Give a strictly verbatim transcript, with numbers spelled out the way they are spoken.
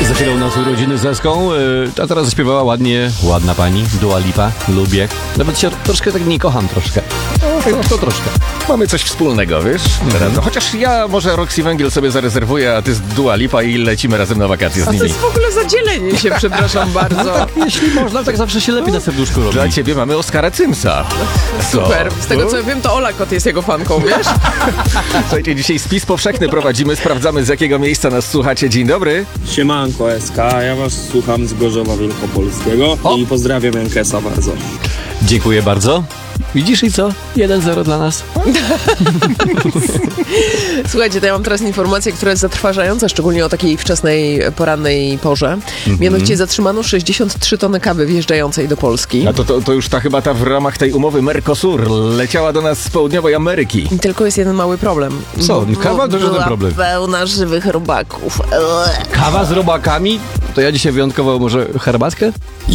Za chwilę u nas urodziny z Eską, a teraz zaśpiewała ładnie, ładna pani, Dua Lipa, lubię. Nawet się troszkę tak nie kocham troszkę. No, to, to troszkę. Mamy coś wspólnego, wiesz? Mhm. No, chociaż ja może Roxy Węgiel sobie zarezerwuję, a ty z Dua Lipa i lecimy razem na wakacje z A to nimi. jest w ogóle zadzielenie się, przepraszam bardzo. Jeśli można, tak zawsze się lepiej na serduszku robi. Dla ciebie mamy Oskara Cymsa. Super. Z tego No. co wiem, to Ola Kot jest jego fanką, wiesz? Słuchajcie, dzisiaj spis powszechny prowadzimy, sprawdzamy z jakiego miejsca nas słuchacie. Dzień dobry. Siemanko S K, ja was słucham z Gorzowa Wielkopolskiego O! i pozdrawiam Jankesa bardzo. Dziękuję bardzo. Widzisz i co? jeden zero dla nas. Słuchajcie, to ja mam teraz informację, która jest zatrważająca, szczególnie o takiej wczesnej, porannej porze. Mianowicie zatrzymano sześćdziesiąt trzy tony kawy wjeżdżającej do Polski. A to, to, to już ta chyba ta w ramach tej umowy Mercosur leciała do nas z południowej Ameryki. I tylko jest jeden mały problem. Co? Bo- Kawa to żaden była problem. pełna żywych robaków. Eee. Kawa z robakami? To ja dzisiaj wyjątkowo może herbatkę?